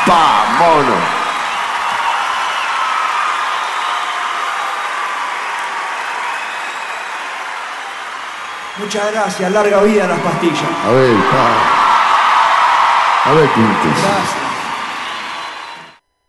Pa, mono. Muchas gracias, larga vida a las pastillas. A ver, pa. A ver, Pintes. Gracias.